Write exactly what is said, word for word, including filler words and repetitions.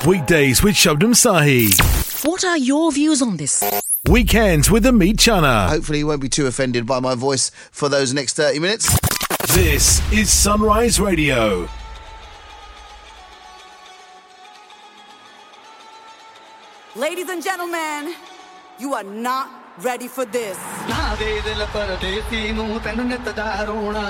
Weekdays with Shabnam Sahi. What are your views on this? Weekends with Amit Chana. Hopefully you won't be too offended by my voice for those next thirty minutes. This is Sunrise Radio. Ladies and gentlemen, you are not ready for this.